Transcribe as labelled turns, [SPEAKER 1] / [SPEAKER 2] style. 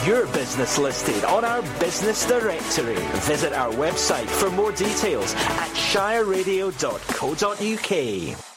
[SPEAKER 1] your business listed on our business directory. Visit our website for more details at shireradio.co.uk.